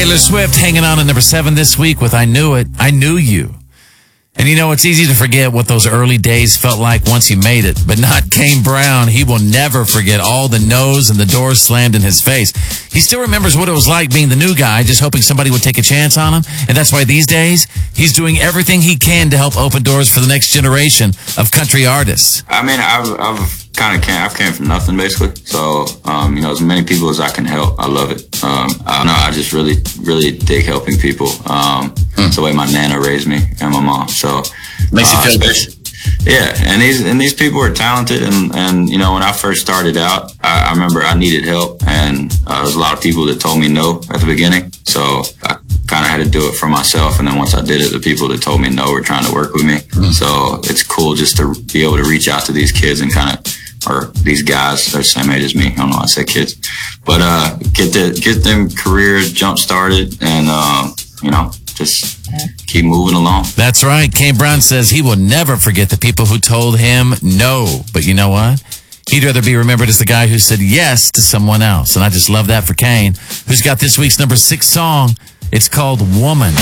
Taylor Swift hanging on at number 7 this week with I Knew It, I Knew You. And you know, it's easy to forget what those early days felt like once you made it, but not Kane Brown. He will never forget all the no's and the doors slammed in his face. He still remembers what it was like being the new guy, just hoping somebody would take a chance on him. And that's why these days, he's doing everything he can to help open doors for the next generation of country artists. I mean, I've came from nothing basically. So, as many people as I can help, I love it. I just really dig helping people. It's the way my nana raised me and my mom. So makes you feel good. Yeah, and these people are talented, and when I first started out, I remember I needed help, and there was a lot of people that told me no at the beginning. So I kind of had to do it for myself, and then once I did it, the people that told me no were trying to work with me. So it's cool just to be able to reach out to these kids and or these guys, they're the same age as me. I don't know why I say kids, but get them careers jump started, and just keep moving along. That's right. Kane Brown says he will never forget the people who told him no. But you know what? He'd rather be remembered as the guy who said yes to someone else. And I just love that for Kane, who's got this week's number 6 song. It's called Woman.